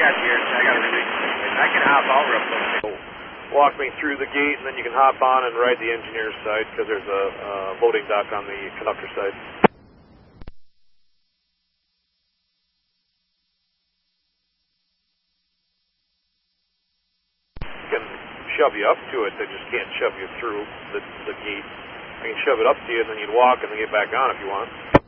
got yours. I got everything. I can hop out real quick. Walk me through the gate, and then you can hop on and ride the engineer's side, because there's a loading dock on the conductor side. Can shove you up to it, they just can't shove you through the gate. I can shove it up to you, and then you'd walk and then get back on if you want.